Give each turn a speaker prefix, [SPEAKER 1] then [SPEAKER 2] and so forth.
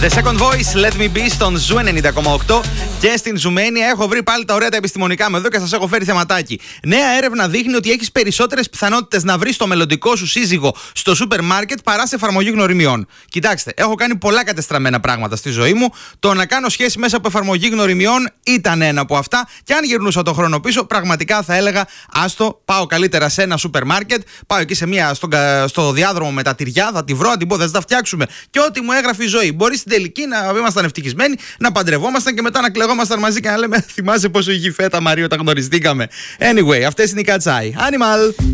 [SPEAKER 1] The Second Voice, Let Me Be στον Ζου 90,8 και στην Ζουμένια έχω βρει πάλι τα ωραία τα επιστημονικά με εδώ και σας έχω φέρει θεματάκι. Νέα έρευνα δείχνει ότι έχεις περισσότερες πιθανότητες να βρεις το μελλοντικό σου σύζυγο στο σούπερ μάρκετ παρά σε εφαρμογή γνωριμιών. Κοιτάξτε, έχω κάνει πολλά κατεστραμμένα πράγματα στη ζωή μου. Το να κάνω σχέση μέσα από εφαρμογή γνωριμιών ήταν ένα από αυτά. Και αν γυρνούσα τον χρόνο πίσω, πραγματικά θα έλεγα: άστο, πάω καλύτερα σε ένα σούπερ μάρκετ, πάω εκεί στο διάδρομο με τα τυριά, θα τη βρω, θα την πω, θα τα φτιάξουμε. Και ό,τι μου έγραφε η ζωή. Μπορεί στην τελική να ήμασταν ευτυχισμένοι, να παντρευόμασταν και μετά να κλεγόμασταν μαζί και να λέμε: θυμάσαι πόσο είχε φέτα Μαρία όταν γνωριστήκαμε. Anyway, αυτές είναι οι Κατσάι. Animal!